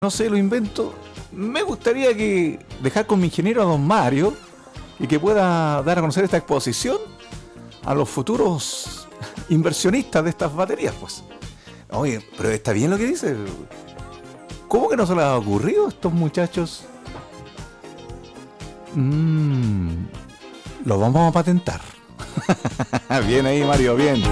no sé, lo invento. Me gustaría que dejar con mi ingeniero a don Mario y que pueda dar a conocer esta exposición a los futuros inversionistas de estas baterías, pues. Oye, pero está bien lo que dice. ¿Cómo que no se les ha ocurrido a estos muchachos? Lo vamos a patentar. Bien ahí, Mario, bien.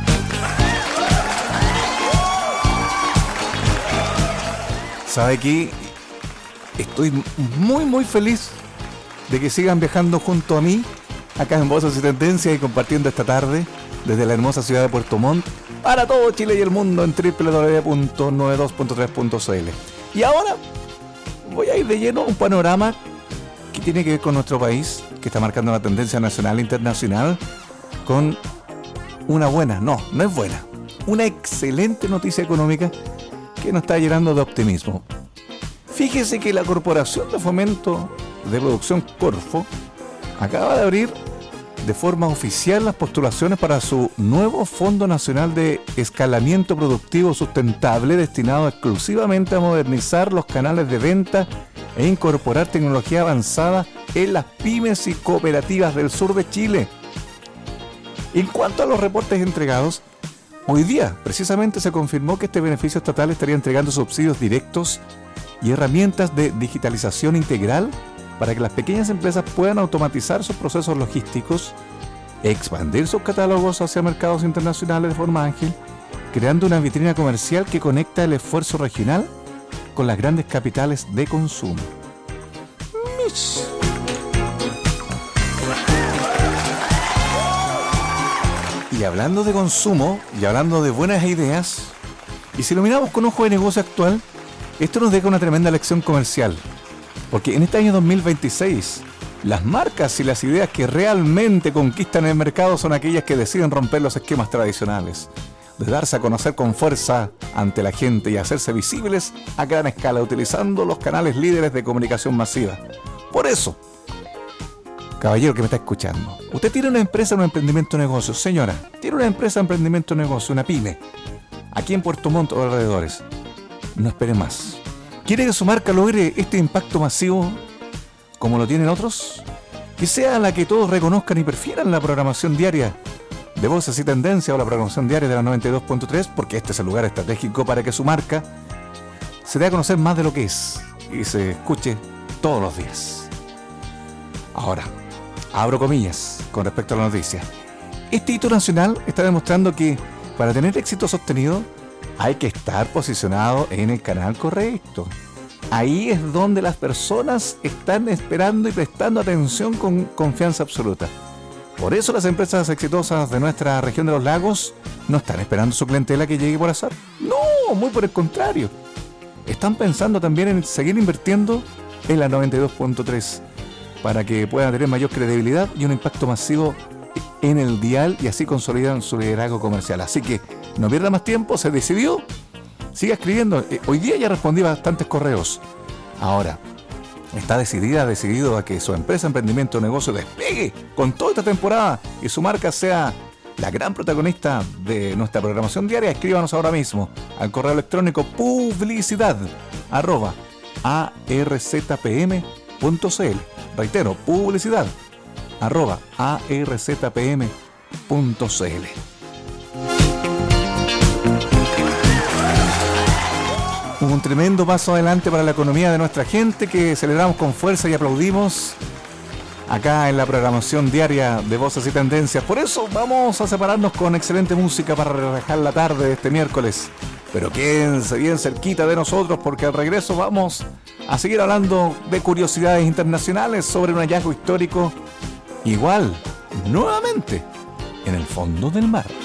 ¿Sabe qué? Estoy muy feliz de que sigan viajando junto a mí acá en Voces y Tendencias y compartiendo esta tarde desde la hermosa ciudad de Puerto Montt para todo Chile y el mundo en www.92.3.cl. Y ahora voy a ir de lleno a un panorama que tiene que ver con nuestro país, que está marcando la tendencia nacional e internacional con una buena, no es buena, una excelente noticia económica que nos está llenando de optimismo. Fíjese que la Corporación de Fomento de Producción Corfo acaba de abrir de forma oficial las postulaciones para su nuevo Fondo Nacional de Escalamiento Productivo Sustentable destinado exclusivamente a modernizar los canales de venta e incorporar tecnología avanzada en las pymes y cooperativas del sur de Chile. En cuanto a los reportes entregados, hoy día precisamente se confirmó que este beneficio estatal estaría entregando subsidios directos y herramientas de digitalización integral para que las pequeñas empresas puedan automatizar sus procesos logísticos, expandir sus catálogos hacia mercados internacionales de forma ágil, creando una vitrina comercial que conecta el esfuerzo regional con las grandes capitales de consumo. Y hablando de consumo, y hablando de buenas ideas, y si lo miramos con ojo de negocio actual, esto nos deja una tremenda lección comercial. Porque en este año 2026, las marcas y las ideas que realmente conquistan el mercado son aquellas que deciden romper los esquemas tradicionales, de darse a conocer con fuerza ante la gente y hacerse visibles a gran escala utilizando los canales líderes de comunicación masiva. Por eso, caballero que me está escuchando, usted tiene una empresa, un emprendimiento, negocio. Señora, tiene una empresa, emprendimiento, negocio, una pyme, aquí en Puerto Montt o alrededores. No espere más. ¿Quiere que su marca logre este impacto masivo como lo tienen otros? Que sea la que todos reconozcan y prefieran la programación diaria de Voces y Tendencia o la programación diaria de la 92.3, porque este es el lugar estratégico para que su marca se dé a conocer más de lo que es y se escuche todos los días. Ahora, abro comillas con respecto a la noticia. Este hito nacional está demostrando que para tener éxito sostenido hay que estar posicionado en el canal correcto. Ahí es donde las personas están esperando y prestando atención con confianza absoluta. Por eso las empresas exitosas de nuestra región de los lagos no están esperando su clientela que llegue por azar. No, muy por el contrario. Están pensando también en seguir invirtiendo en la 92.3 para que puedan tener mayor credibilidad y un impacto masivo en el dial y así consolidan su liderazgo comercial. Así que no pierda más tiempo, se decidió, siga escribiendo. Hoy día ya respondí bastantes correos. Ahora, está decidido a que su empresa, emprendimiento o negocio despegue con toda esta temporada y su marca sea la gran protagonista de nuestra programación diaria. Escríbanos ahora mismo al correo electrónico publicidad@arzpm.cl. Reitero, publicidad@arzpm.cl. Un tremendo paso adelante para la economía de nuestra gente que celebramos con fuerza y aplaudimos acá en la programación diaria de Voces y Tendencias. Por eso vamos a separarnos con excelente música para relajar la tarde de este miércoles. Pero quédense bien cerquita de nosotros porque al regreso vamos a seguir hablando de curiosidades internacionales sobre un hallazgo histórico igual, nuevamente, en el fondo del mar.